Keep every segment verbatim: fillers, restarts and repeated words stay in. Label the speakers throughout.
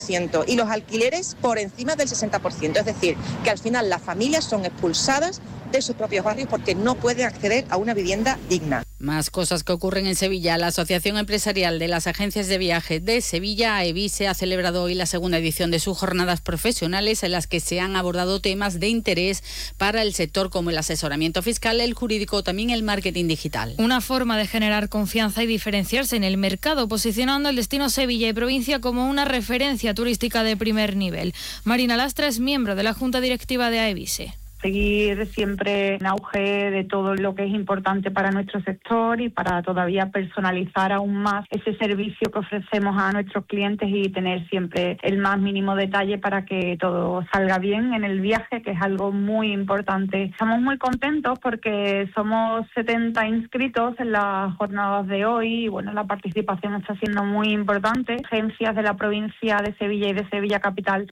Speaker 1: y los alquileres por encima del sesenta por ciento. Es decir, que al final las familias son expulsadas de sus propios barrios porque no pueden acceder a una vivienda digna.
Speaker 2: Más cosas que ocurren en Sevilla. La Asociación Empresarial de las Agencias de Viaje de Sevilla, AEVISE, ha celebrado hoy la segunda edición de sus jornadas profesionales en las que se han abordado temas de interés para el sector como el asesoramiento fiscal, el jurídico o también el marketing digital.
Speaker 3: Una forma de generar confianza y diferenciarse en el mercado, posicionando el destino Sevilla y provincia como una referencia turística de primer nivel. Marina Lastra es miembro de la Junta Directiva de AEVISE.
Speaker 4: Seguir siempre en auge de todo lo que es importante para nuestro sector y para todavía personalizar aún más ese servicio que ofrecemos a nuestros clientes y tener siempre el más mínimo detalle para que todo salga bien en el viaje, que es algo muy importante. Estamos muy contentos porque somos setenta inscritos en las jornadas de hoy y bueno, la participación está siendo muy importante. Agencias de la provincia de Sevilla y de Sevilla Capital.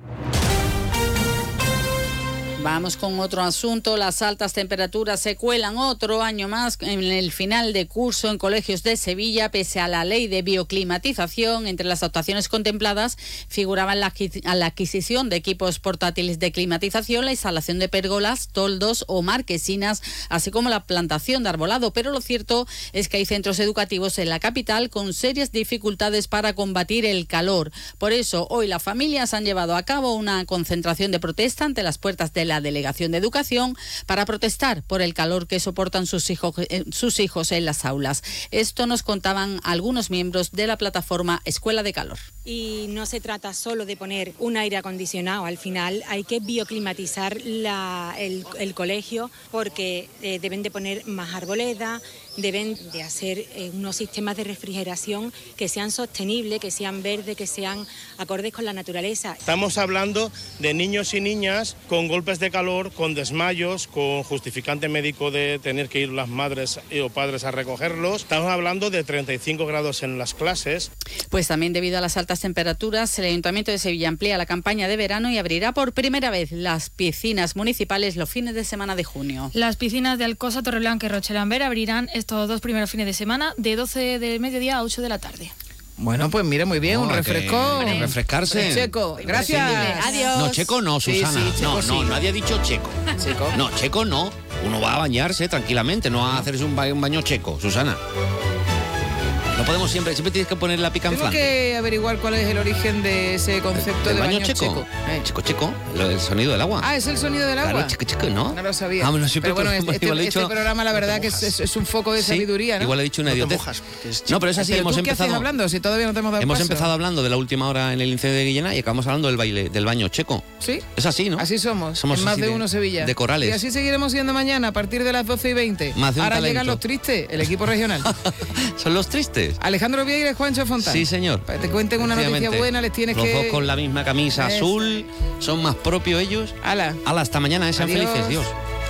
Speaker 2: Vamos con otro asunto. Las altas temperaturas se cuelan otro año más en el final de curso en colegios de Sevilla, pese a la ley de bioclimatización. Entre las actuaciones contempladas figuraban la, la adquisición de equipos portátiles de climatización, la instalación de pérgolas, toldos o marquesinas, así como la plantación de arbolado. Pero lo cierto es que hay centros educativos en la capital con serias dificultades para combatir el calor. Por eso, hoy las familias han llevado a cabo una concentración de protesta ante las puertas de la Delegación de Educación para protestar por el calor que soportan sus hijos, eh, sus hijos en las aulas. Esto nos contaban algunos miembros de la plataforma Escuela de Calor.
Speaker 5: Y no se trata solo de poner un aire acondicionado, al final hay que bioclimatizar la, el, el colegio porque eh, deben de poner más arboleda, deben de hacer eh, unos sistemas de refrigeración que sean sostenibles, que sean verdes, que sean acordes con la naturaleza.
Speaker 6: Estamos hablando de niños y niñas con golpes de calor, con desmayos, con justificante médico de tener que ir las madres o padres a recogerlos. Estamos hablando de treinta y cinco grados en las clases.
Speaker 2: Pues también debido a las altas temperaturas, el Ayuntamiento de Sevilla amplía la campaña de verano y abrirá por primera vez las piscinas municipales los fines de semana de junio.
Speaker 3: Las piscinas de Alcosa, Torreblanca y Rochelambert abrirán estos dos primeros fines de semana de doce del mediodía a ocho de la tarde.
Speaker 7: Bueno, pues mira, muy bien,
Speaker 8: no,
Speaker 7: un refresco.
Speaker 8: Que, refrescarse.
Speaker 7: Checo, gracias.
Speaker 2: Adiós.
Speaker 8: No, Checo no, Susana.
Speaker 7: Sí, sí, Checo
Speaker 8: no,
Speaker 7: sí.
Speaker 8: no, nadie ha dicho Checo.
Speaker 7: Checo.
Speaker 8: No, Checo no. Uno va a bañarse tranquilamente, no a hacerse un baño, un baño checo, Susana. No podemos siempre, siempre tienes que poner la pica en
Speaker 7: Tengo
Speaker 8: flanco.
Speaker 7: que averiguar cuál es el origen de ese concepto
Speaker 8: ¿El
Speaker 7: de
Speaker 8: baño
Speaker 7: baño
Speaker 8: checo?
Speaker 7: checo. Eh.
Speaker 8: Checo, checo, lo- el sonido del agua.
Speaker 7: Ah, ¿es el sonido del agua?
Speaker 8: Claro, checo, checo, ¿no?
Speaker 7: No lo sabía.
Speaker 8: Ah, bueno, siempre
Speaker 7: pero bueno,
Speaker 8: todo-
Speaker 7: este,
Speaker 8: igual he
Speaker 7: este
Speaker 8: dicho-
Speaker 7: programa la verdad que es, es, es un foco de
Speaker 8: Sí,
Speaker 7: sabiduría, ¿no?
Speaker 8: igual he dicho una
Speaker 6: No te
Speaker 8: idiotez.
Speaker 6: mojas, porque es
Speaker 8: No, pero es así,
Speaker 7: Pero
Speaker 8: hemos
Speaker 7: ¿tú qué haces
Speaker 8: empezado...
Speaker 7: hablando si todavía no te hemos dado
Speaker 8: Hemos
Speaker 7: paso?
Speaker 8: empezado hablando de la última hora en el incendio de Guillena y acabamos hablando del baile, del baño checo.
Speaker 7: ¿Sí?
Speaker 8: Es así, ¿no?
Speaker 7: Así somos,
Speaker 8: Somos
Speaker 7: en más
Speaker 8: así
Speaker 7: de,
Speaker 8: de-
Speaker 7: uno Sevilla.
Speaker 8: de corales.
Speaker 7: Y así seguiremos siendo mañana a partir de las doce y veinte.
Speaker 8: Más de un
Speaker 7: Ahora
Speaker 8: talento.
Speaker 7: llegan los tristes, el equipo regional.
Speaker 8: Son los tristes.
Speaker 7: Alejandro Vieira y Juancho Fontán.
Speaker 8: Sí, señor.
Speaker 7: Para que te cuenten una noticia
Speaker 8: Efectivamente.
Speaker 7: buena, les tienes
Speaker 8: los
Speaker 7: que...
Speaker 8: dos con la misma camisa
Speaker 7: Eso.
Speaker 8: azul, son más propios ellos.
Speaker 7: Ala.
Speaker 8: Hala, hasta mañana, eh, sean
Speaker 7: Adiós.
Speaker 8: felices, Dios.